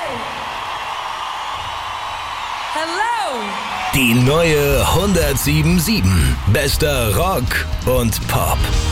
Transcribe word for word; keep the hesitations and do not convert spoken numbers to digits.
Hello! Die neue hundertsieben Komma sieben. Bester Rock und Pop.